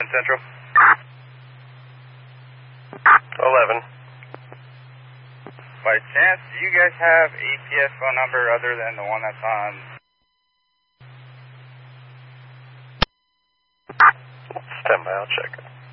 Central. 11. By chance, do you guys have APS phone number other than the one that's on? Stand by, I'll check it.